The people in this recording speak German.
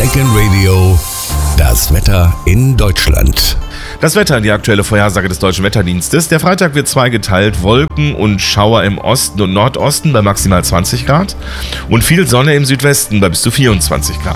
Weekend Radio, das Wetter in Deutschland. Das Wetter, die aktuelle Vorhersage des Deutschen Wetterdienstes. Der Freitag wird zweigeteilt, Wolken und Schauer im Osten und Nordosten bei maximal 20 Grad und viel Sonne im Südwesten bei bis zu 24 Grad.